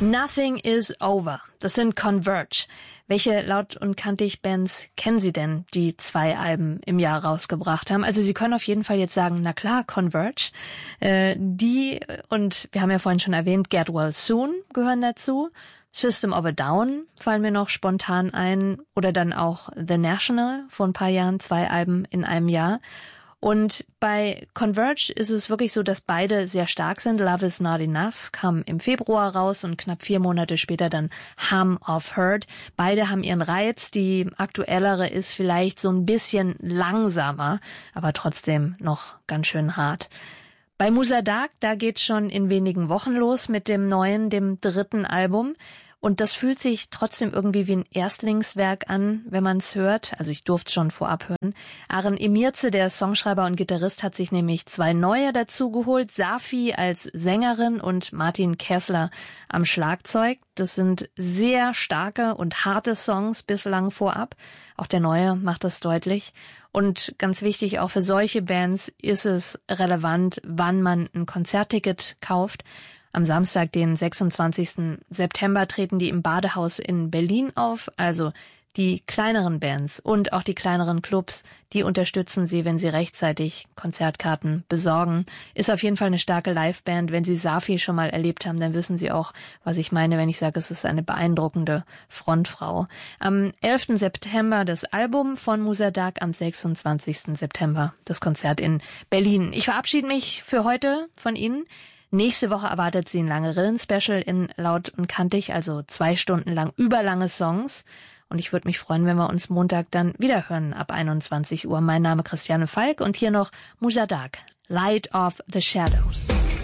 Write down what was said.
Nothing is over. Das sind Converge. Welche laut und kantig Bands kennen Sie denn, die 2 Alben im Jahr rausgebracht haben? Also Sie können auf jeden Fall jetzt sagen, na klar, Converge. Die, und wir haben ja vorhin schon erwähnt, Get Well Soon gehören dazu. System of a Down fallen mir noch spontan ein. Oder dann auch The National, vor ein paar Jahren 2 Alben in einem Jahr. Und bei Converge ist es wirklich so, dass beide sehr stark sind. Love is Not Enough kam im Februar raus und knapp 4 Monate später dann Hum of Hurt. Beide haben ihren Reiz. Die aktuellere ist vielleicht so ein bisschen langsamer, aber trotzdem noch ganz schön hart. Bei Musa Dagh, da geht's schon in wenigen Wochen los mit dem neuen, dem 3. Album. Und das fühlt sich trotzdem irgendwie wie ein Erstlingswerk an, wenn man es hört. Also ich durfte es schon vorab hören. Aren Emirze, der Songschreiber und Gitarrist, hat sich nämlich 2 neue dazu geholt. Safi als Sängerin und Martin Kessler am Schlagzeug. Das sind sehr starke und harte Songs bislang vorab. Auch der neue macht das deutlich. Und ganz wichtig, auch für solche Bands ist es relevant, wann man ein Konzertticket kauft. Am Samstag, den 26. September, treten die im Badehaus in Berlin auf. Also die kleineren Bands und auch die kleineren Clubs, die unterstützen sie, wenn sie rechtzeitig Konzertkarten besorgen. Ist auf jeden Fall eine starke Liveband. Wenn Sie Safi schon mal erlebt haben, dann wissen Sie auch, was ich meine, wenn ich sage, es ist eine beeindruckende Frontfrau. Am 11. September das Album von Musa Dagh, am 26. September das Konzert in Berlin. Ich verabschiede mich für heute von Ihnen. Nächste Woche erwartet Sie ein Lange-Rillen-Special in Laut und Kantig, also 2 Stunden lang überlange Songs. Und ich würde mich freuen, wenn wir uns Montag dann wieder hören ab 21 Uhr. Mein Name Christiane Falk und hier noch Musa Dagh, Light of the Shadows.